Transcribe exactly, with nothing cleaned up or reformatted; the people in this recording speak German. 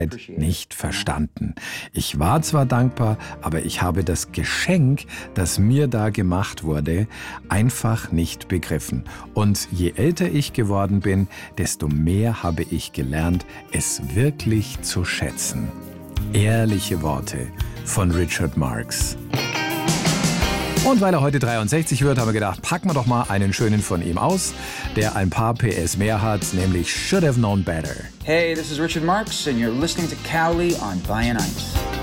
nicht verstanden. Ich war zwar dankbar, aber ich habe das Geschenk, das mir da gemacht wurde, einfach nicht begriffen. Und je älter ich geworden bin, desto mehr habe ich gelernt, es wirklich zu schätzen. Ehrliche Worte von Richard Marx. Und weil er heute dreiundsechzig wird, haben wir gedacht, packen wir doch mal einen schönen von ihm aus, der ein paar P S mehr hat, nämlich Should Have Known Better. Hey, this is Richard Marx and you're listening to Cowley on Bayern Ice.